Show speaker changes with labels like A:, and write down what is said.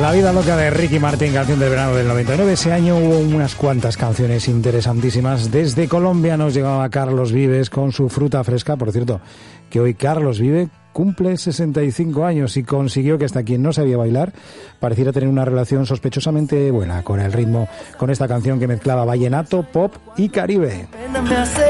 A: La vida loca de Ricky Martin, canción del verano del 99. Ese año hubo unas cuantas canciones interesantísimas. Desde Colombia nos llegaba Carlos Vives con su Fruta Fresca. Por cierto, que hoy Carlos Vives cumple 65 años y consiguió que hasta quien no sabía bailar pareciera tener una relación sospechosamente buena con el ritmo, con esta canción que mezclaba vallenato, pop y caribe.